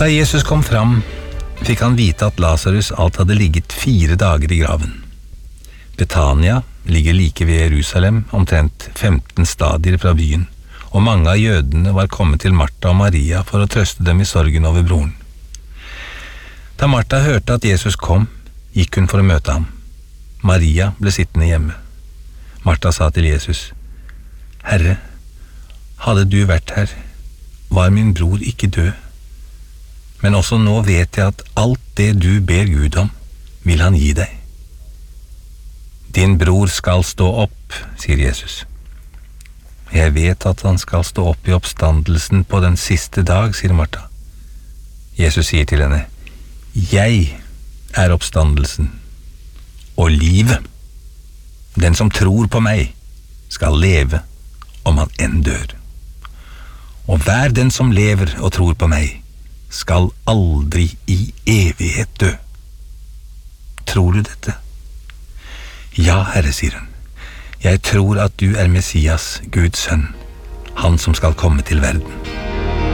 Da Jesus kom fram, fikk han vite at Lazarus alt hadde ligget 4 dager i graven. Betania ligger like ved Jerusalem, omtrent 15 stadier fra byen, og mange av jødene var kommet til Martha og Maria for å trøste dem i sorgen over broren. Da Martha hørte at Jesus kom, gikk hun for å møte ham. Maria ble sittende hjemme. Martha sa til Jesus, «Herre, hadde du vært her, var min bror ikke død. Men også nå vet jeg at alt det du ber Gud om, vil han gi deg.» «Din bror skal stå opp», sier Jesus. «Jeg vet at han skal stå opp i oppstandelsen på den siste dag», sier Martha. Jesus sier til henne, «Jeg er oppstandelsen og livet. Den som tror på meg skal leve om han enn dør. Og hver den som lever og tror på meg skal aldri i evighet dø. Tror du dette?» «Ja, Herre», sier hun. «Jeg tror at du er Messias, Guds sønn, han som skal komme til verden.»